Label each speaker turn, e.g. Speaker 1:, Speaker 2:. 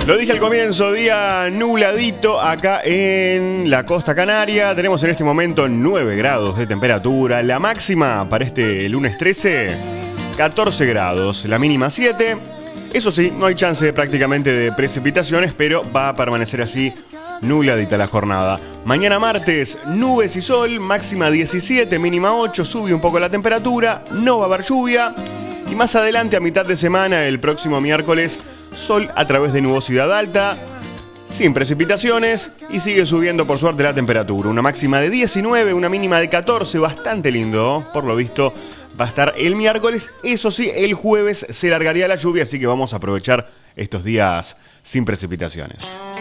Speaker 1: Lo dije al comienzo, día nubladito acá en la costa canaria. Tenemos en este momento 9 grados de temperatura. La máxima para este lunes 13, 14 grados. La mínima 7. Eso sí, no hay chance prácticamente de precipitaciones, pero va a permanecer así nubladita la jornada. Mañana martes, nubes y sol, máxima 17, mínima 8. Sube un poco la temperatura, no va a haber lluvia. Y más adelante, a mitad de semana, el próximo miércoles, sol a través de nubosidad alta, sin precipitaciones, y sigue subiendo por suerte la temperatura. Una máxima de 19, una mínima de 14, bastante lindo, por lo visto va a estar el miércoles. Eso sí, el jueves se largaría la lluvia, así que vamos a aprovechar estos días sin precipitaciones.